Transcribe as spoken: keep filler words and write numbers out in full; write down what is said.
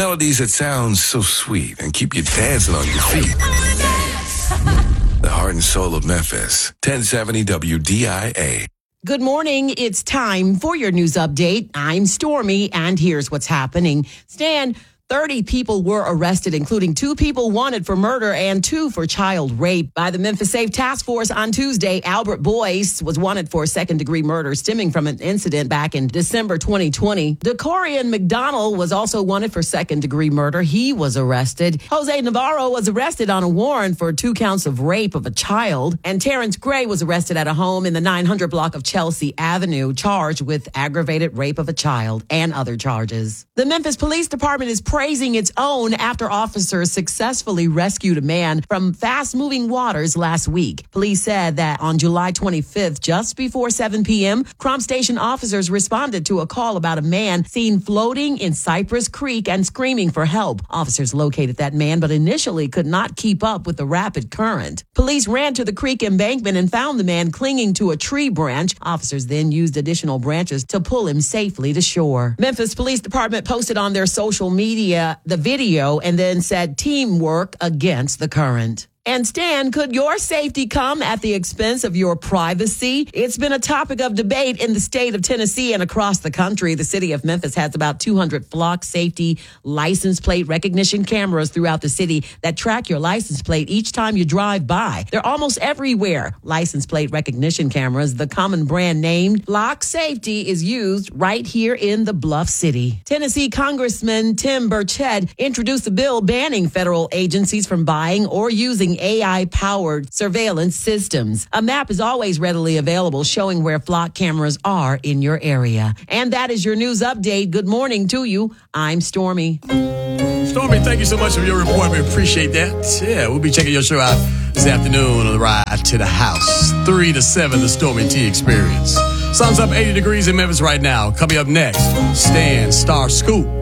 Melodies that sound so sweet and keep you dancing on your feet. The heart and soul of Memphis. ten seventy W D I A. Good morning. It's time for your news update. I'm Stormy, and here's what's happening. Stan, thirty people were arrested, including two people wanted for murder and two for child rape. By the Memphis Safe Task Force on Tuesday, Albert Boyce was wanted for second-degree murder stemming from an incident back in December twenty twenty. Decorian McDonald was also wanted for second-degree murder. He was arrested. Jose Navarro was arrested on a warrant for two counts of rape of a child. And Terrence Gray was arrested at a home in the nine hundred block of Chelsea Avenue, charged with aggravated rape of a child and other charges. The Memphis Police Department is praising its own after officers successfully rescued a man from fast-moving waters last week. Police said that on July twenty-fifth, just before seven p.m., Crump Station officers responded to a call about a man seen floating in Cypress Creek and screaming for help. Officers located that man, but initially could not keep up with the rapid current. Police ran to the creek embankment and found the man clinging to a tree branch. Officers then used additional branches to pull him safely to shore. Memphis Police Department posted on their social media the video and then said teamwork against the current. And Stan, could your safety come at the expense of your privacy? It's been a topic of debate in the state of Tennessee and across the country. The city of Memphis has about two hundred flock safety license plate recognition cameras throughout the city that track your license plate each time you drive by. They're almost everywhere. License plate recognition cameras, the common brand named Flock Safety, is used right here in the Bluff City. Tennessee Congressman Tim Burchett introduced a bill banning federal agencies from buying or using A I-powered surveillance systems. A map is always readily available showing where flock cameras are in your area. And that is your news update. Good morning to you. I'm Stormy. Stormy, thank you so much for your report. We appreciate that. Yeah, we'll be checking your show out this afternoon on the ride to the house. Three to seven, the Stormy T Experience. Sun's up eighty degrees in Memphis right now. Coming up next, Stan Star Scoop.